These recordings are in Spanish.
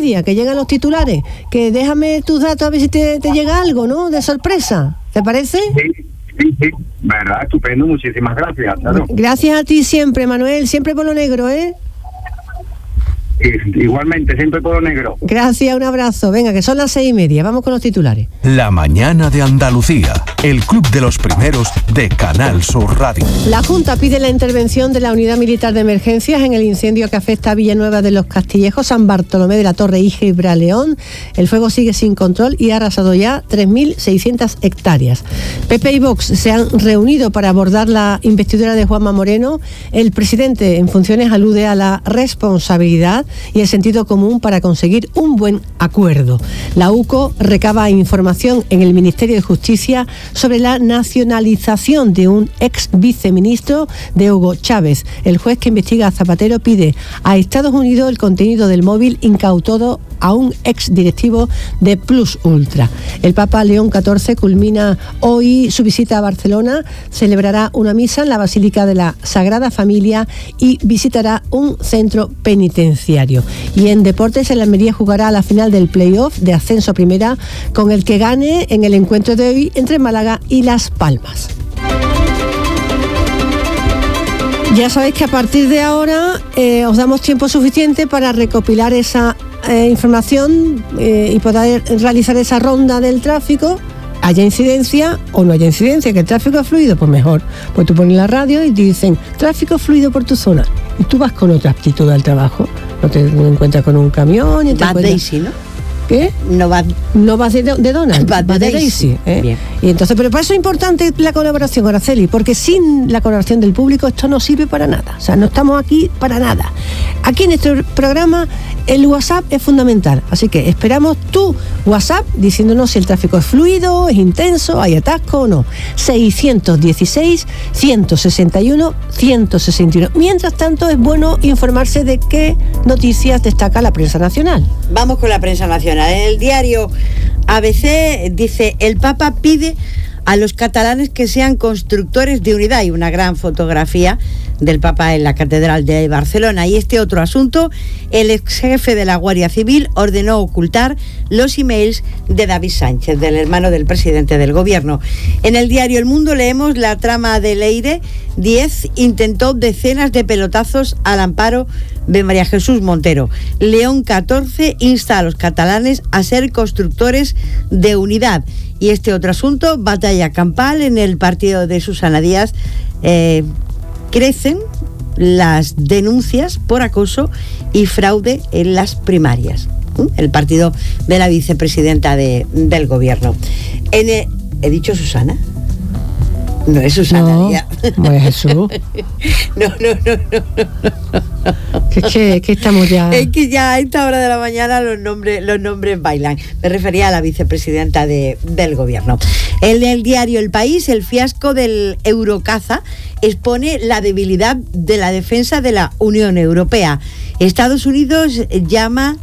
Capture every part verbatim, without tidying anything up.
media, que llegan los titulares. Que déjame tus datos a ver si te, te llega algo, ¿no? De sorpresa. ¿Te parece? Sí, sí, sí. Verdad, estupendo. Muchísimas gracias. Claro. Gracias a ti siempre, Manuel. Siempre por lo negro, ¿eh? Igualmente, siempre por lo negro. Gracias, un abrazo. Venga, que son las seis y media. Vamos con los titulares. La mañana de Andalucía, el club de los primeros de Canal Sur Radio. La Junta pide la intervención de la Unidad Militar de Emergencias en el incendio que afecta a Villanueva de los Castillejos, San Bartolomé de la Torre y Gibraleón. El fuego sigue sin control y ha arrasado ya tres mil seiscientas hectáreas. P P y Vox se han reunido para abordar la investidura de Juanma Moreno. El presidente en funciones alude a la responsabilidad y el sentido común para conseguir un buen acuerdo. La U C O recaba información en el Ministerio de Justicia sobre la nacionalización de un ex viceministro de Hugo Chávez. El juez que investiga a Zapatero pide a Estados Unidos el contenido del móvil incautado a un ex directivo de Plus Ultra. El Papa León catorce culmina hoy su visita a Barcelona, celebrará una misa en la Basílica de la Sagrada Familia y visitará un centro penitenciario. Y en deportes, el Almería jugará a la final del playoff de ascenso a primera con el que gane en el encuentro de hoy entre Málaga y Las Palmas. Ya sabéis que a partir de ahora eh, os damos tiempo suficiente para recopilar esa eh, información eh, y poder realizar esa ronda del tráfico, haya incidencia o no haya incidencia, que el tráfico es fluido, pues mejor. Pues tú pones la radio y te dicen tráfico fluido por tu zona y tú vas con otra actitud al trabajo, no te encuentras con un camión y te vas encuentras... Daisy, ¿no? ¿Qué? No vas no vas de, de Donald, vas de, de Daisy, Daisy ¿eh? Bien. Y entonces, pero por eso es importante la colaboración, Araceli, porque sin la colaboración del público esto no sirve para nada. O sea, no estamos aquí para nada. Aquí en este programa el WhatsApp es fundamental, así que esperamos tu WhatsApp diciéndonos si el tráfico es fluido, es intenso, hay atasco o no. seiscientos dieciséis, ciento sesenta y uno, ciento sesenta y uno. Mientras tanto, es bueno informarse de qué noticias destaca la prensa nacional. Vamos con la prensa nacional. En el diario A B C dice: el Papa pide a los catalanes que sean constructores de unidad. Y una gran fotografía del Papa en la Catedral de Barcelona. Y este otro asunto: el ex jefe de la Guardia Civil ordenó ocultar los emails de David Sánchez, del hermano del presidente del gobierno. En el diario El Mundo leemos la trama de Leire. Diez intentó decenas de pelotazos al amparo de María Jesús Montero. León catorce insta a los catalanes a ser constructores de unidad. Y este otro asunto: batalla campal en el partido de Susana Díaz. Eh, crecen las denuncias por acoso y fraude en las primarias. ¿Mm? El partido de la vicepresidenta de, del gobierno. En el, ¿he dicho Susana? No es Susana no, Díaz. No es Jesús. No, no, no, no, no. Que, que, que estamos ya... Es que ya a esta hora de la mañana los nombres, los nombres bailan. Me refería a la vicepresidenta de, del gobierno. En el diario El País, el fiasco del Eurocaza expone la debilidad de la defensa de la Unión Europea. Estados Unidos llama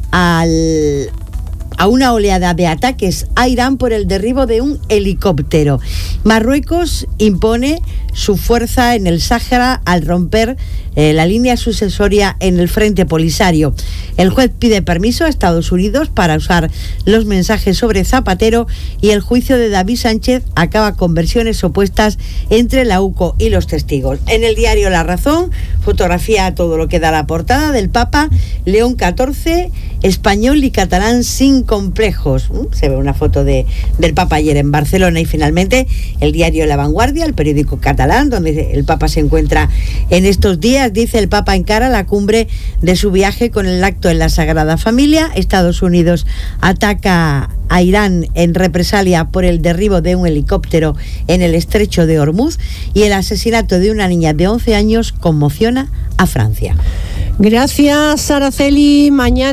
al... a una oleada de ataques a Irán por el derribo de un helicóptero. Marruecos impone su fuerza en el Sáhara al romper eh, la línea sucesoria en el Frente Polisario. El juez pide permiso a Estados Unidos para usar los mensajes sobre Zapatero y el juicio de David Sánchez acaba con versiones opuestas entre la U C O y los testigos. En el diario La Razón, fotografía a todo lo que da la portada del Papa León catorce, español y catalán sin complejos. Se ve una foto de, del Papa ayer en Barcelona. Y finalmente el diario La Vanguardia, el periódico catalán, donde el Papa se encuentra en estos días, dice: el Papa encara la cumbre de su viaje con el acto en la Sagrada Familia. Estados Unidos ataca a Irán en represalia por el derribo de un helicóptero en el estrecho de Hormuz, y el asesinato de una niña de once años conmociona a Francia. Gracias, Araceli.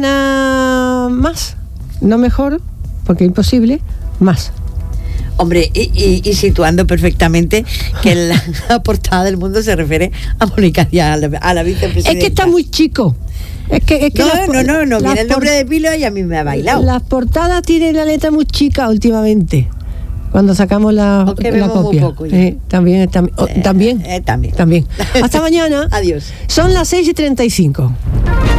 Mañana más. No mejor, porque es imposible, más. Hombre, y, y, y situando perfectamente que la, la portada del Mundo se refiere a Mónica Díaz, a la, a la vicepresidenta. Es que está muy chico. Es que, es que no, las, no, no, no, viene el nombre por... de Pilo y a mí me ha bailado. Las portadas tienen la letra muy chica últimamente. Cuando sacamos la, okay, la copia. Muy poco eh, también, tam, oh, eh, también, eh, también. También. Hasta mañana. Adiós. Son las seis y treinta y cinco.